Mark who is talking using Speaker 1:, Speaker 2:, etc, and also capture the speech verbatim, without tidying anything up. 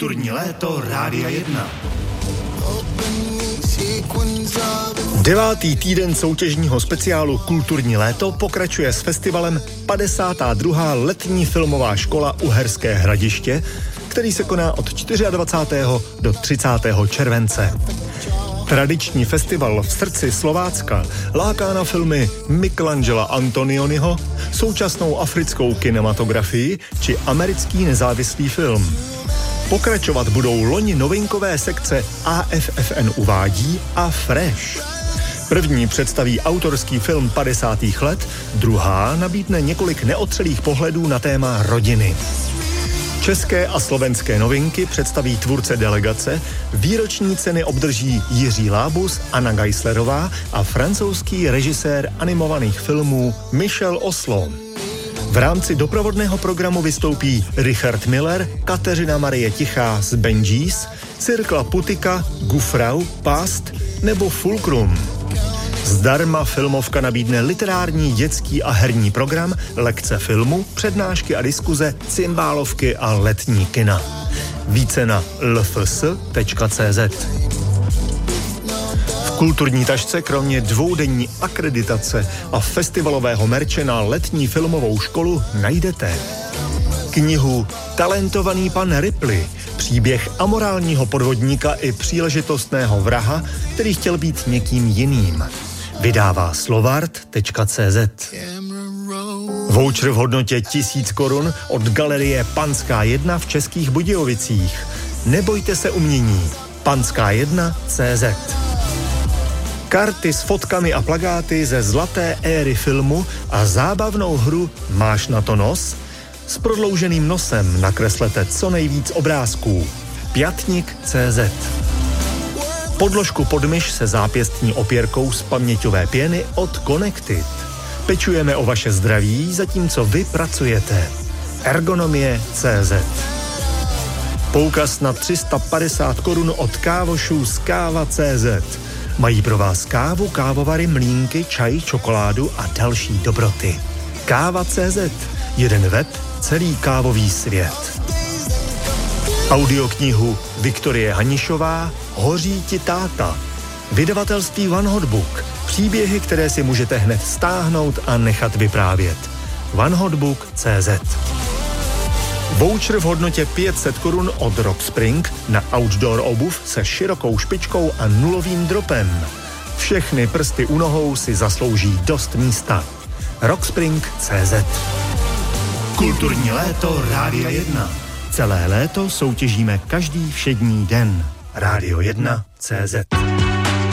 Speaker 1: Kulturní léto Rádia jedna. Devátý týden soutěžního speciálu Kulturní léto pokračuje s festivalem padesátá druhá letní filmová škola Uherské Hradiště, který se koná od dvacátého čtvrtého do třicátého července. Tradiční festival v srdci Slovácka láká na filmy Michelangela Antonioniho, současnou africkou kinematografii či americký nezávislý film. Pokračovat budou loni novinkové sekce A F F N uvádí a Fresh. První představí autorský film padesátých let, druhá nabídne několik neotřelých pohledů na téma rodiny. České a slovenské novinky představí tvůrce delegace, výroční ceny obdrží Jiří Lábus, Anna Geislerová a francouzský režisér animovaných filmů Michel Oslo. V rámci doprovodného programu vystoupí Richard Miller, Kateřina Marie Tichá z Benjis, Cirkla Putika, Gufrau, Past nebo Fulcrum. Zdarma filmovka nabídne literární, dětský a herní program, lekce filmu, přednášky a diskuze, cymbálovky a letní kina. Více na l f s tečka c z. V kulturní tašce kromě dvoudenní akreditace a festivalového merče na letní filmovou školu najdete knihu Talentovaný pan Ripley, příběh amorálního podvodníka i příležitostného vraha, který chtěl být někým jiným. Vydává slovart tečka c z. Voucher v hodnotě tisíc korun od galerie Panská jedna v Českých Budějovicích. Nebojte se umění. Panská jedna tečka c z. Karty s fotkami a plakáty ze zlaté éry filmu a zábavnou hru Máš na to nos? S prodlouženým nosem nakreslete co nejvíc obrázků. Pětník tečka c z. Podložku pod myš se zápěstní opěrkou z paměťové pěny od Connected. Pečujeme o vaše zdraví, zatímco vy pracujete. Ergonomie tečka c z. Poukaz na tři sta padesát korun od kávošů z káva tečka c z. Mají pro vás kávu, kávovary, mlýnky, čaj, čokoládu a další dobroty. káva tečka c z. Jeden web, celý kávový svět. Audioknihu Viktorie Hanišová Hoří ti táta. Vydavatelství One Hot Book. Příběhy, které si můžete hned stáhnout a nechat vyprávět. one hot book tečka c z. Voucher v hodnotě pět set korun od Rockspring na outdoor obuv se širokou špičkou a nulovým dropem. Všechny prsty u nohou si zaslouží dost místa. rockspring tečka c z. Kulturní léto Rádia jedna. Celé léto soutěžíme každý všední den. Rádio jedna tečka c z.